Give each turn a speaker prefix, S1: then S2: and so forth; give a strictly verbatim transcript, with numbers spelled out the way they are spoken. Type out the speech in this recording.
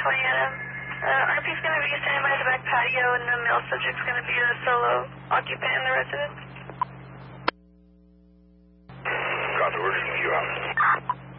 S1: twenty Adam. Uh, R P's going to be standing by the back patio, and the male subject's going to be a solo occupant in the residence.